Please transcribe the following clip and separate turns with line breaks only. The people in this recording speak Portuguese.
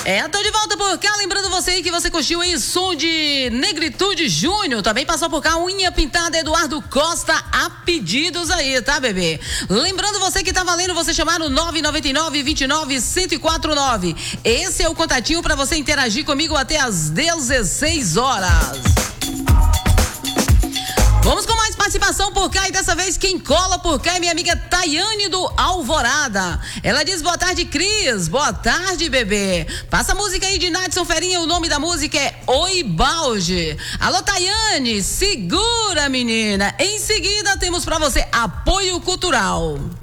Tô de volta por cá, lembrando você aí que você curtiu aí som de Negritude Júnior, também passou por cá unha pintada Eduardo Costa, a pedidos aí, tá, bebê? Lembrando você que tá valendo você chamar no 999-29-1049. Esse é o contatinho pra você interagir comigo até às 16 horas. Vamos com mais participação por cá e dessa vez quem cola por cá é minha amiga Tayane do Alvorada. Ela diz boa tarde, Cris, boa tarde, bebê. Passa a música aí de Nadson Ferinha, o nome da música é Oi Balde. Alô, Tayane, segura, menina. Em seguida temos pra você apoio cultural.